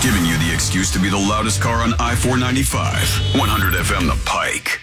Giving you the excuse to be the loudest car on I-495. 100 FM The Pike.